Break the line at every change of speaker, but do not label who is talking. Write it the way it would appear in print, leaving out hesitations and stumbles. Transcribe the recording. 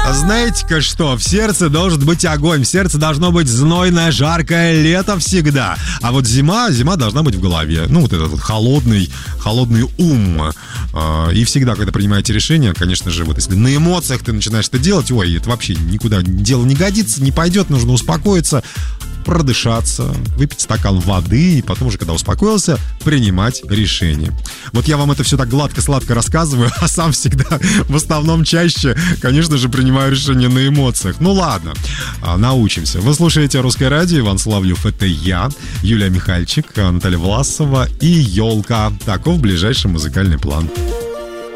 Знаете-ка что? В сердце должен быть огонь. В сердце должно быть знойное, жаркое лето всегда. А вот зима должна быть в голове. Ну, вот этот вот холодный ум. И всегда, когда принимаете решение, конечно же, вот если на эмоциях ты начинаешь это делать, ой, это вообще никуда дело не годится, не пойдет, нужно успокоиться, продышаться, выпить стакан воды и потом уже, когда успокоился, принимать решение. Вот я вам это все так гладко-сладко рассказываю, а сам всегда, в основном чаще, конечно же, принимаю решение на эмоциях. Ну ладно, научимся. Вы слушаете «Русское радио», Иван Соловьев, это я, Юлия Михальчик, Наталья Власова и «Елка». Таков ближайший музыкальный план.